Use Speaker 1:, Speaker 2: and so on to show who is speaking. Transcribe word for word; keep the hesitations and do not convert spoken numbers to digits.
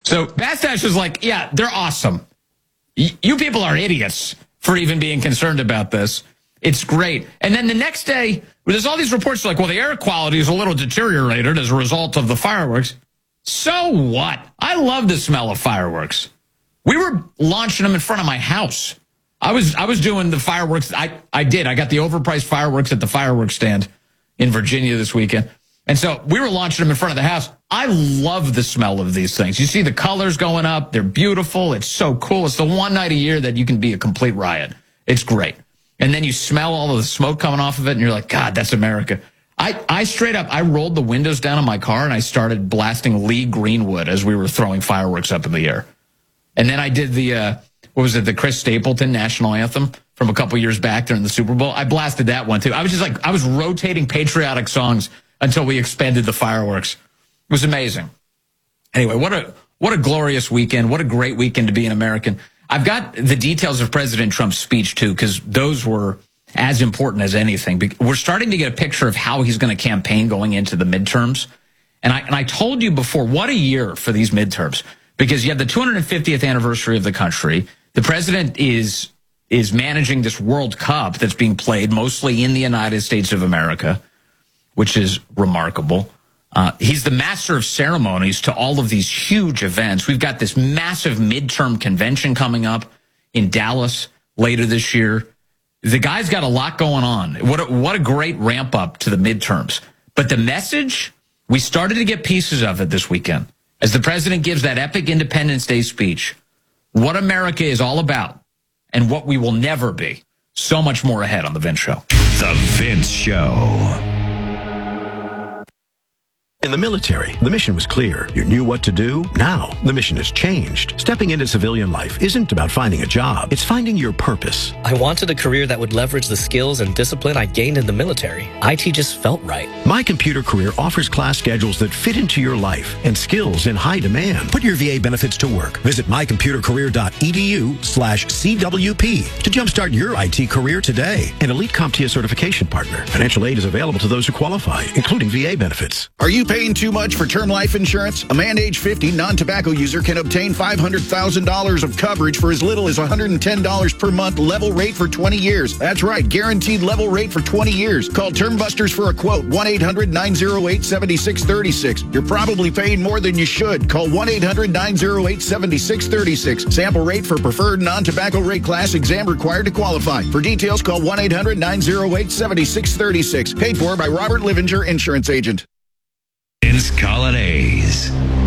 Speaker 1: So Bastash was like, yeah, they're awesome. Y- you people are idiots for even being concerned about this. It's great. And then the next day, there's all these reports like, well, the air quality is a little deteriorated as a result of the fireworks. So what? I love the smell of fireworks. We were launching them in front of my house. I was I was doing the fireworks. I, I did. I got the overpriced fireworks at the fireworks stand in Virginia this weekend. And so we were launching them in front of the house. I love the smell of these things. You see the colors going up. They're beautiful. It's so cool. It's the one night a year that you can be a complete riot. It's great. And then you smell all of the smoke coming off of it, and you're like, God, that's America. I, I straight up, I rolled the windows down on my car, and I started blasting Lee Greenwood as we were throwing fireworks up in the air. And then I did the, uh, what was it, the Chris Stapleton national anthem from a couple years back during the Super Bowl. I blasted that one, too. I was just like, I was rotating patriotic songs until we expended the fireworks. It was amazing. Anyway, what a what a glorious weekend. What a great weekend to be an American. I've got the details of President Trump's speech, too, because those were as important as anything. We're starting to get a picture of how he's going to campaign going into the midterms. And I, and I told you before, what a year for these midterms, because you have the two hundred fiftieth anniversary of the country. The president is is managing this World Cup that's being played mostly in the United States of America, which is remarkable. Uh, he's the master of ceremonies to all of these huge events. We've got this massive midterm convention coming up in Dallas later this year. The guy's got a lot going on. What a, what a great ramp up to the midterms. But the message, we started to get pieces of it this weekend as the president gives that epic Independence Day speech. What America is all about and what we will never be. So much more ahead on The Vince Show.
Speaker 2: The Vince Show.
Speaker 3: In the military, the mission was clear. You knew what to do. Now, the mission has changed. Stepping into civilian life isn't about finding a job. It's finding your purpose.
Speaker 4: I wanted a career that would leverage the skills and discipline I gained in the military. I T just felt right.
Speaker 3: My Computer Career offers class schedules that fit into your life and skills in high demand. Put your V A benefits to work. Visit my computer career dot e d u slash C W P to jumpstart your I T career today. An elite CompTIA certification partner. Financial aid is available to those who qualify, including V A benefits.
Speaker 5: Are you paying too much for term life insurance? A man age fifty, non-tobacco user can obtain five hundred thousand dollars of coverage for as little as one hundred ten dollars per month, level rate for twenty years. That's right, guaranteed level rate for twenty years. Call Term Busters for a quote, one eight hundred nine oh eight seven six three six. You're probably paying more than you should. Call one eight hundred nine oh eight seven six three six. Sample rate for preferred non-tobacco rate class, exam required to qualify. For details, call one eight hundred nine oh eight seven six three six. Paid for by Robert Livinger, Insurance Agent.
Speaker 2: Vince Colonnade.